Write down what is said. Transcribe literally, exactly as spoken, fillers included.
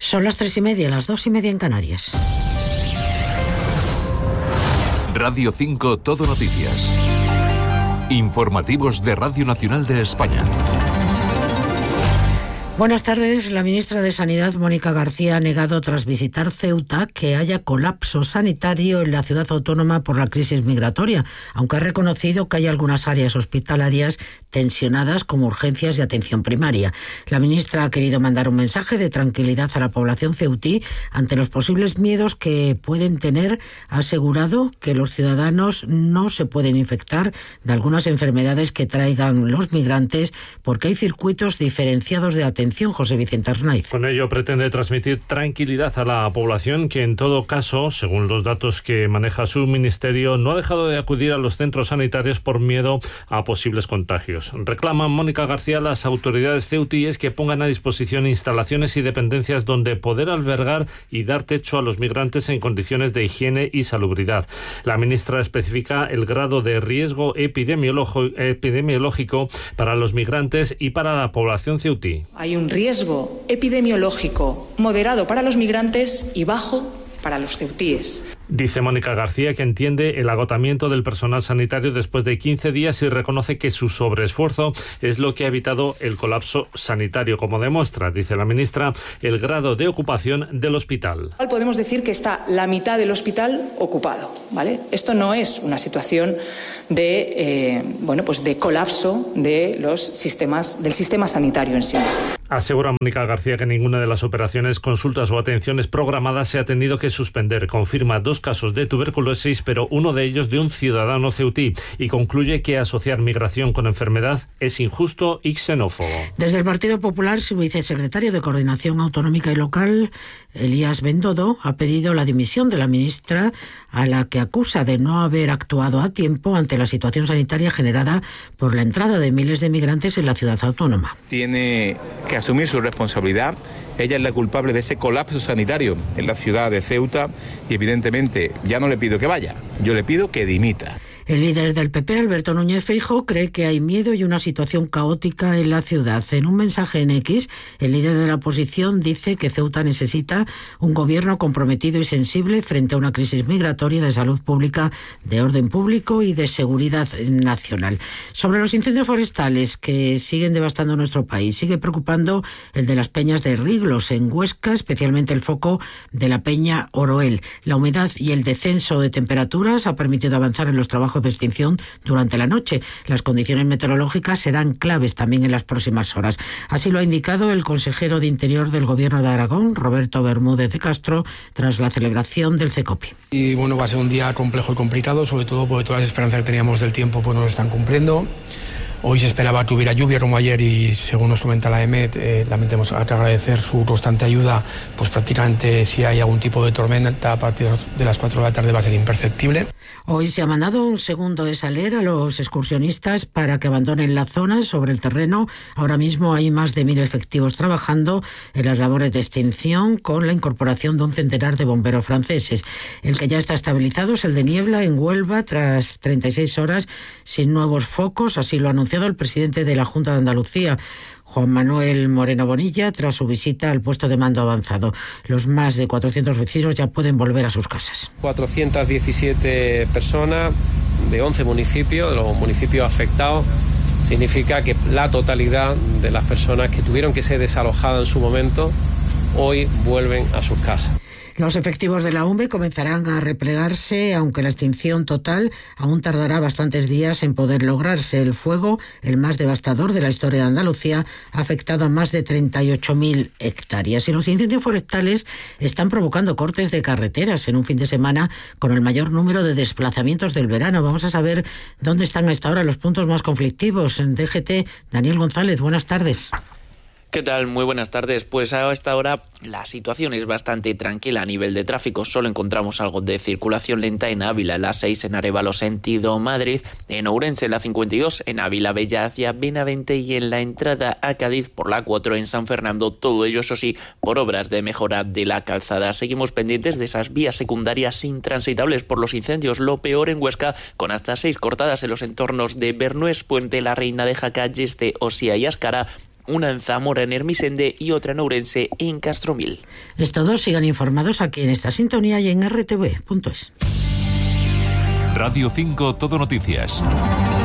Son las tres y media, las dos y media en Canarias. Radio cinco Todo Noticias. Informativos de Radio Nacional de España. Buenas tardes. La ministra de Sanidad, Mónica García, ha negado tras visitar Ceuta que haya colapso sanitario en la ciudad autónoma por la crisis migratoria, aunque ha reconocido que hay algunas áreas hospitalarias tensionadas como urgencias y atención primaria. La ministra ha querido mandar un mensaje de tranquilidad a la población ceutí ante los posibles miedos que pueden tener. Ha asegurado que los ciudadanos no se pueden infectar de algunas enfermedades que traigan los migrantes porque hay circuitos diferenciados de atención. José Vicente Arnaiz. Con ello pretende transmitir tranquilidad a la población que, en todo caso, según los datos que maneja su ministerio, no ha dejado de acudir a los centros sanitarios por miedo a posibles contagios. Reclama Mónica García a las autoridades ceutíes que pongan a disposición instalaciones y dependencias donde poder albergar y dar techo a los migrantes en condiciones de higiene y salubridad. La ministra especifica el grado de riesgo epidemiológico para los migrantes y para la población ceutí. Hay un riesgo epidemiológico moderado para los migrantes y bajo para los ceutíes. Dice Mónica García que entiende el agotamiento del personal sanitario después de quince días y reconoce que su sobreesfuerzo es lo que ha evitado el colapso sanitario, como demuestra, dice la ministra, el grado de ocupación del hospital. Podemos decir que está la mitad del hospital ocupado, ¿vale? Esto no es una situación de, eh, bueno, pues de colapso de los sistemas, del sistema sanitario en sí mismo. Asegura Mónica García que ninguna de las operaciones, consultas o atenciones programadas se ha tenido que suspender. Confirma dos casos de tuberculosis, pero uno de ellos de un ciudadano ceutí, y concluye que asociar migración con enfermedad es injusto y xenófobo. Desde el Partido Popular, su vicesecretario de Coordinación Autonómica y Local, Elías Bendodo, ha pedido la dimisión de la ministra, a la que acusa de no haber actuado a tiempo ante la situación sanitaria generada por la entrada de miles de migrantes en la ciudad autónoma. Tiene que asumir su responsabilidad. Ella es la culpable de ese colapso sanitario en la ciudad de Ceuta y, evidentemente, ya no le pido que vaya, yo le pido que dimita. El líder del P P, Alberto Núñez Feijóo, cree que hay miedo y una situación caótica en la ciudad. En un mensaje en X, el líder de la oposición dice que Ceuta necesita un gobierno comprometido y sensible frente a una crisis migratoria, de salud pública, de orden público y de seguridad nacional. Sobre los incendios forestales que siguen devastando nuestro país, sigue preocupando el de las peñas de Riglos en Huesca, especialmente el foco de la peña Oroel. La humedad y el descenso de temperaturas ha permitido avanzar en los trabajos de extinción durante la noche. Las condiciones meteorológicas serán claves también en las próximas horas. Así lo ha indicado el consejero de Interior del Gobierno de Aragón, Roberto Bermúdez de Castro, tras la celebración del CECOPI. Y bueno, va a ser un día complejo y complicado, sobre todo porque todas las esperanzas que teníamos del tiempo pues no lo están cumpliendo. Hoy se esperaba que hubiera lluvia como ayer y, según nos comenta la EMET, eh, también tenemos que agradecer su constante ayuda. Pues prácticamente si hay algún tipo de tormenta a partir de las cuatro de la tarde va a ser imperceptible. Hoy se ha mandado un segundo desaler a los excursionistas para que abandonen la zona. Sobre el terreno, ahora mismo hay más de mil efectivos trabajando en las labores de extinción, con la incorporación de un centenar de bomberos franceses. El que ya está estabilizado es el de Niebla, en Huelva, tras treinta y seis horas sin nuevos focos. Así lo ha anunciado el presidente de la Junta de Andalucía, Juan Manuel Moreno Bonilla, tras su visita al puesto de mando avanzado. Los más de cuatrocientos vecinos ya pueden volver a sus casas. cuatrocientas diecisiete personas de once municipios, de los municipios afectados. Significa que la totalidad de las personas que tuvieron que ser desalojadas en su momento, hoy vuelven a sus casas. Los efectivos de la U M E comenzarán a replegarse, aunque la extinción total aún tardará bastantes días en poder lograrse. El fuego, el más devastador de la historia de Andalucía, ha afectado a más de treinta y ocho mil hectáreas. Y los incendios forestales están provocando cortes de carreteras en un fin de semana con el mayor número de desplazamientos del verano. Vamos a saber dónde están a esta hora los puntos más conflictivos. En D G T, Daniel González, buenas tardes. ¿Qué tal? Muy buenas tardes. Pues a esta hora la situación es bastante tranquila a nivel de tráfico. Solo encontramos algo de circulación lenta en Ávila, la seis en Arévalo sentido Madrid, en Ourense la cincuenta y dos, en Ávila Bella hacia Benavente y en la entrada a Cádiz por la cuatro en San Fernando. Todo ello, eso sí, por obras de mejora de la calzada. Seguimos pendientes de esas vías secundarias intransitables por los incendios. Lo peor en Huesca, con hasta seis cortadas en los entornos de Bernués, Puente la Reina de Jaca, Yeste, Osía y Áscara. una en Zamora, en Hermisende, y otra en Ourense, en Castromil. Estos dos sigan informados aquí en esta sintonía y en r t v punto es. Radio cinco Todo Noticias.